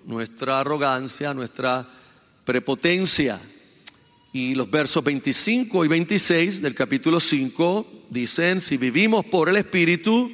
nuestra arrogancia, nuestra prepotencia. Y los versos 25 y 26 del capítulo 5 dicen: si vivimos por el Espíritu,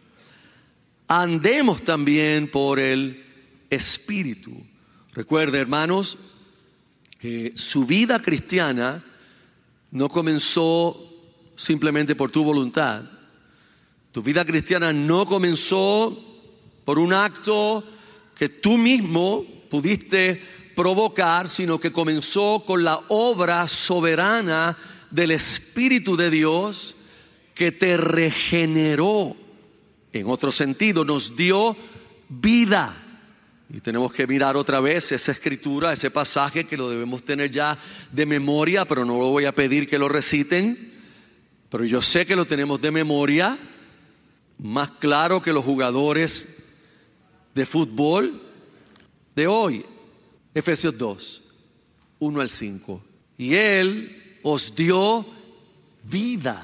andemos también por el Espíritu. Recuerde, hermanos, que su vida cristiana no comenzó simplemente por tu voluntad. Tu vida cristiana no comenzó por un acto que tú mismo pudiste provocar, sino que comenzó con la obra soberana del Espíritu de Dios que te regeneró. En otro sentido, nos dio vida. Y tenemos que mirar otra vez esa escritura, ese pasaje que lo debemos tener ya de memoria, pero no lo voy a pedir que lo reciten. Pero yo sé que lo tenemos de memoria, más claro que los jugadores de fútbol de hoy. Efesios 2, 1 al 5. Y Él os dio vida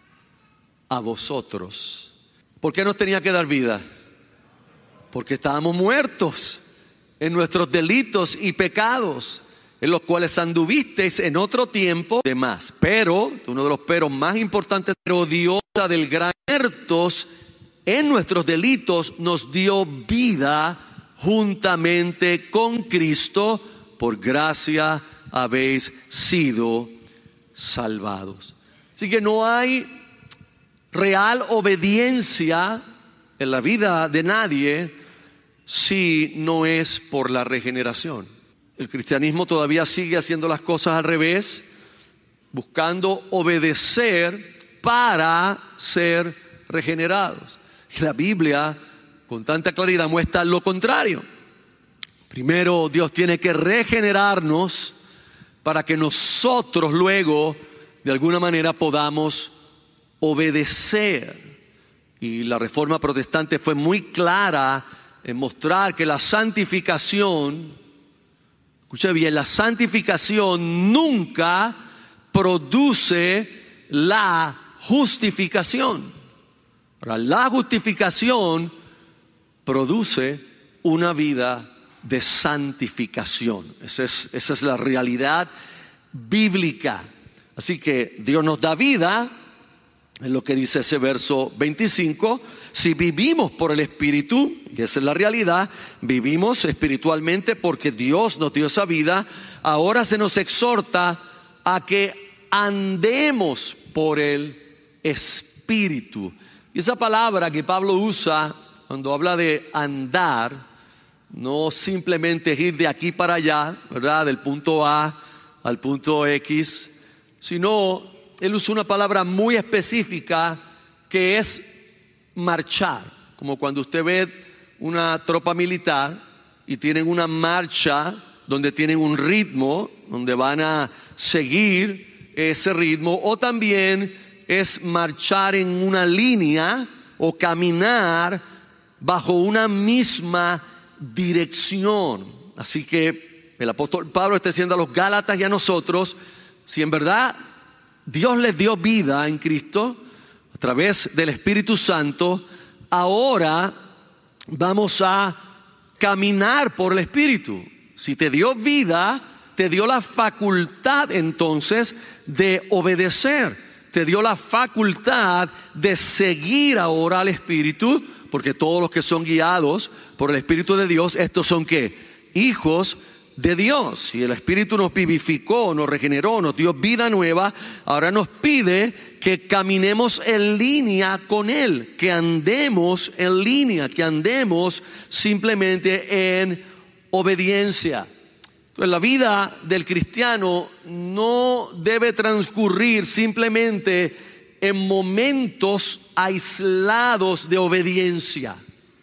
a vosotros. ¿Por qué nos tenía que dar vida? Porque estábamos muertos en nuestros delitos y pecados, en los cuales anduvisteis en otro tiempo de más. Pero, uno de los peros más importantes, pero Dios del gran muertos en nuestros delitos nos dio vida juntamente con Cristo. Por gracia habéis sido salvados. Así que no hay real obediencia en la vida de nadie si no es por la regeneración. El cristianismo todavía sigue haciendo las cosas al revés, buscando obedecer para ser regenerados. Y la Biblia con tanta claridad muestra lo contrario. Primero, Dios tiene que regenerarnos para que nosotros luego, de alguna manera, podamos obedecer. Y la Reforma Protestante fue muy clara en mostrar que la santificación, escucha bien, la santificación nunca produce la justificación. Ahora, la justificación produce una vida de santificación. Esa es la realidad bíblica. Así que Dios nos da vida, es lo que dice ese verso 25. Si vivimos por el Espíritu, y esa es la realidad, vivimos espiritualmente porque Dios nos dio esa vida. Ahora se nos exhorta a que andemos por el Espíritu. Y esa palabra que Pablo usa cuando habla de andar, no simplemente ir de aquí para allá, ¿verdad? Del punto A al punto X, sino él usa una palabra muy específica que es marchar. Como cuando usted ve una tropa militar y tienen una marcha donde tienen un ritmo, donde van a seguir ese ritmo, o también es marchar en una línea o caminar bajo una misma dirección. Así que el apóstol Pablo está diciendo a los Gálatas y a nosotros, si en verdad Dios les dio vida en Cristo a través del Espíritu Santo, ahora vamos a caminar por el Espíritu. Si te dio vida, te dio la facultad entonces de obedecer. Te dio la facultad de seguir ahora al Espíritu, porque todos los que son guiados por el Espíritu de Dios, estos son ¿qué? Hijos de Dios. Y el Espíritu nos vivificó, nos regeneró, nos dio vida nueva. Ahora nos pide que caminemos en línea con Él, que andemos en línea, que andemos simplemente en obediencia. Entonces, la vida del cristiano no debe transcurrir simplemente en momentos aislados de obediencia.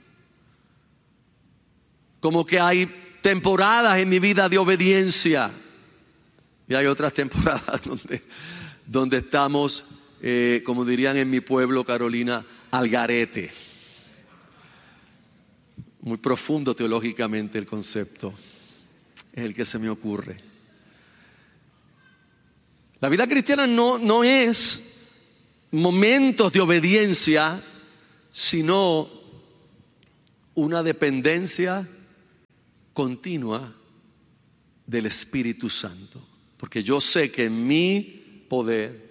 Como que hay temporadas en mi vida de obediencia y hay otras temporadas donde estamos, como dirían en mi pueblo, Carolina, al garete. Muy profundo teológicamente el concepto, es el que se me ocurre. La vida cristiana no es momentos de obediencia, sino una dependencia continua del Espíritu Santo. Porque yo sé que en mi poder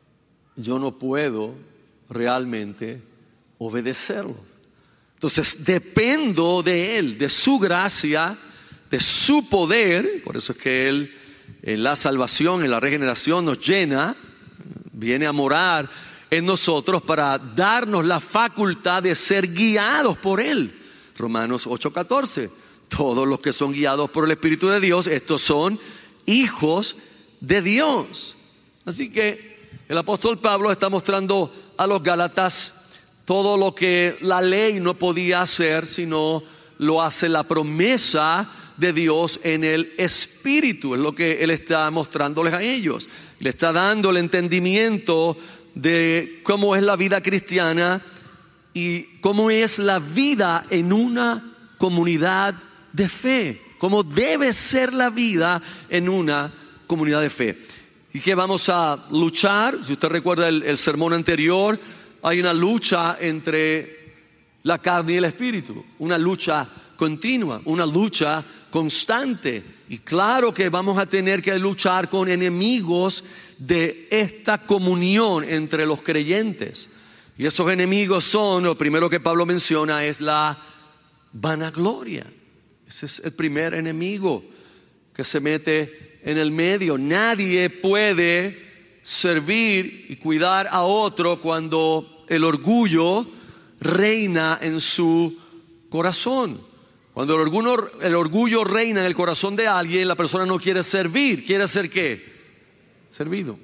yo no puedo realmente obedecerlo. Entonces dependo de Él, de su gracia, de su poder. Por eso es que Él en la salvación, en la regeneración nos llena, viene a morar en nosotros para darnos la facultad de ser guiados por Él. Romanos 8:14. Todos los que son guiados por el Espíritu de Dios, estos son hijos de Dios. Así que el apóstol Pablo está mostrando a los Gálatas todo lo que la ley no podía hacer, sino lo hace la promesa de Dios en el Espíritu. Es lo que Él está mostrándoles a ellos. Le está dando el entendimiento de cómo es la vida cristiana y cómo es la vida en una comunidad de fe, cómo debe ser la vida en una comunidad de fe. Y que vamos a luchar. Si usted recuerda el sermón anterior, hay una lucha entre la carne y el espíritu, una lucha continua, una lucha constante. Y claro que vamos a tener que luchar con enemigos de esta comunión entre los creyentes. Y esos enemigos son, lo primero que Pablo menciona es la vanagloria. Ese es el primer enemigo que se mete en el medio. Nadie puede servir y cuidar a otro cuando el orgullo reina en su corazón. Cuando el orgullo reina en el corazón de alguien, la persona no quiere servir. ¿Quiere ser qué? Servido.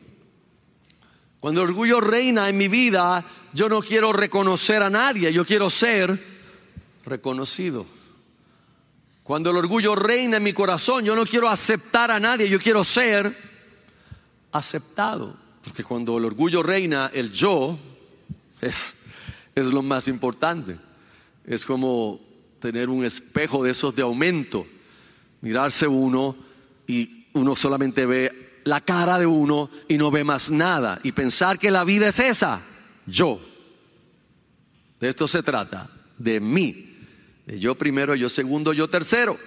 Cuando el orgullo reina en mi vida, yo no quiero reconocer a nadie, yo quiero ser reconocido. Cuando el orgullo reina en mi corazón, yo no quiero aceptar a nadie, yo quiero ser aceptado. Porque cuando el orgullo reina, el yo es lo más importante. Es como tener un espejo de esos de aumento, mirarse uno y uno solamente ve la cara de uno y no ve más nada, y pensar que la vida es esa, yo. De esto se trata, de mí. De yo primero, yo segundo, yo tercero.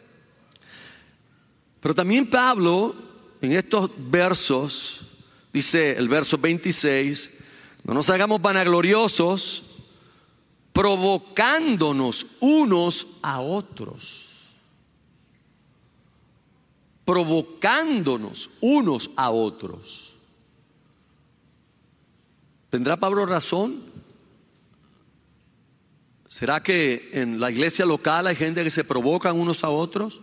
Pero también Pablo, en estos versos, dice el verso 26, no nos hagamos vanagloriosos, provocándonos unos a otros. Provocándonos unos a otros. ¿Tendrá Pablo razón? ¿Será que en la iglesia local hay gente que se provocan unos a otros?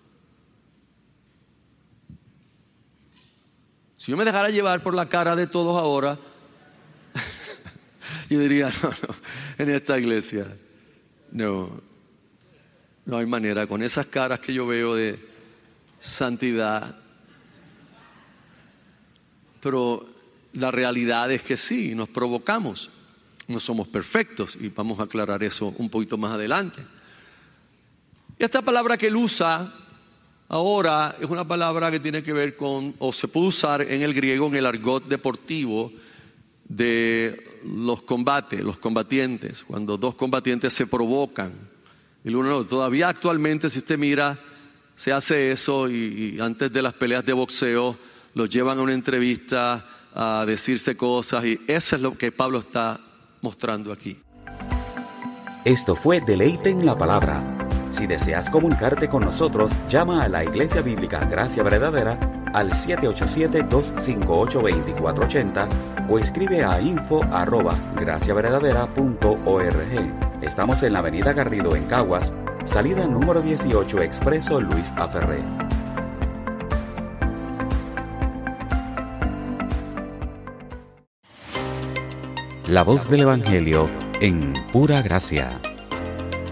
Si yo me dejara llevar por la cara de todos ahora, yo diría, no, en esta iglesia, no hay manera. Con esas caras que yo veo de santidad. Pero la realidad es que sí, nos provocamos. No somos perfectos y vamos a aclarar eso un poquito más adelante. Y esta palabra que él usa ahora es una palabra que tiene que ver con, o se puede usar en el griego, en el argot deportivo de los combates, los combatientes, cuando dos combatientes se provocan el uno al otro. Todavía actualmente, si usted mira, se hace eso y antes de las peleas de boxeo los llevan a una entrevista a decirse cosas, y eso es lo que Pablo está mostrando aquí. Esto fue Deleite en la Palabra. Si deseas comunicarte con nosotros, llama a la Iglesia Bíblica Gracia Verdadera al 787-258-2480 o escribe a info@graciaverdadera.org. Estamos en la avenida Garrido en Caguas, salida número 18, Expreso Luis A. Ferré. La voz del Evangelio en pura gracia.